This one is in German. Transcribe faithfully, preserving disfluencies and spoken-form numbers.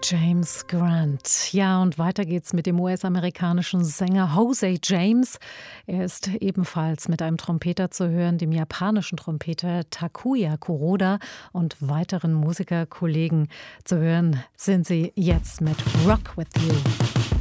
James Grant. Ja, und weiter geht's mit dem U S-amerikanischen Sänger Jose James. Er ist ebenfalls mit einem Trompeter zu hören, dem japanischen Trompeter Takuya Kuroda, und weiteren Musikerkollegen zu hören sind sie jetzt mit Rock With You.